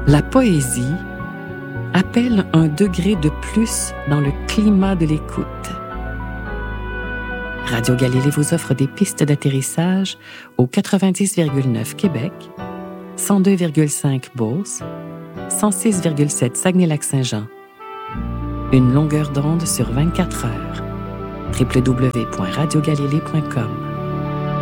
La poésie appelle un degré de plus dans le climat de l'écoute. Radio Galilée vous offre des pistes d'atterrissage au 90,9 Québec, 102,5 Beauce, 106,7 Saguenay-Lac-Saint-Jean. Une longueur d'onde sur 24 heures. www.radiogalilée.com